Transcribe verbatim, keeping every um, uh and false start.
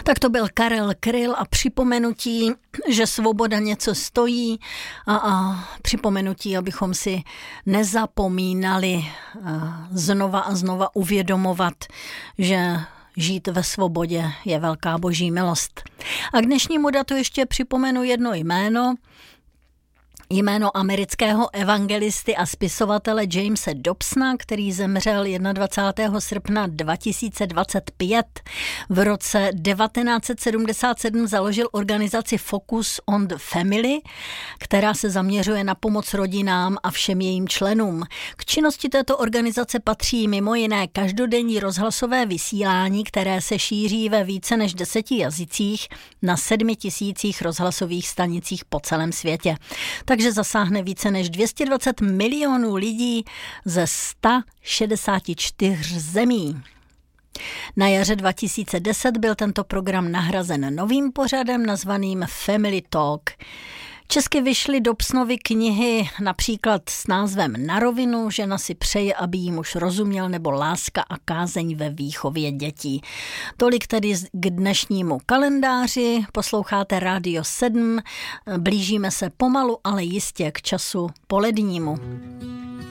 Tak to byl Karel Kryl a připomenutí, že svoboda něco stojí a, a připomenutí, abychom si nezapomínali znova a znova uvědomovat, že žít ve svobodě je velká boží milost. A k dnešnímu datu ještě připomenu jedno jméno, jméno amerického evangelisty a spisovatele Jamese Dobsona, který zemřel dvacátého prvního srpna dva tisíce dvacet pět. V roce devatenáct set sedmdesát sedm založil organizaci Focus on the Family, která se zaměřuje na pomoc rodinám a všem jejím členům. K činnosti této organizace patří mimo jiné každodenní rozhlasové vysílání, které se šíří ve více než deseti jazycích na sedmi tisících rozhlasových stanicích po celém světě. Takže že zasáhne více než dvě stě dvacet milionů lidí ze sto šedesát čtyři zemí. Na jaře dva tisíce deset byl tento program nahrazen novým pořadem nazvaným Family Talk. Česky vyšly Dobsonovy knihy například s názvem Na rovinu, žena si přeje, aby jí muž rozuměl, nebo Láska a kázeň ve výchově dětí. Tolik tedy k dnešnímu kalendáři. Posloucháte Rádio sedm, blížíme se pomalu, ale jistě k času polednímu.